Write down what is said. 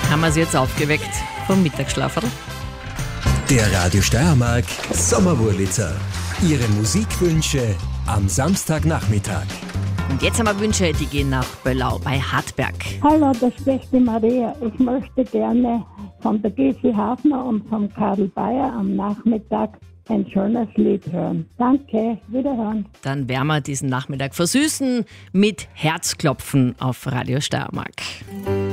Haben wir sie jetzt aufgeweckt vom Mittagsschlaf, oder? Der Radio Steiermark Sommerwurlitzer. Ihre Musikwünsche am Samstagnachmittag. Und jetzt haben wir Wünsche, die gehen nach Böllau bei Hartberg. Hallo, das spricht die Maria. Ich möchte gerne von der Gessi Hafner und von Karl Bayer am Nachmittag ein schönes Lied hören. Danke, wiederhören. Dann werden wir diesen Nachmittag versüßen mit Herzklopfen auf Radio Steiermark.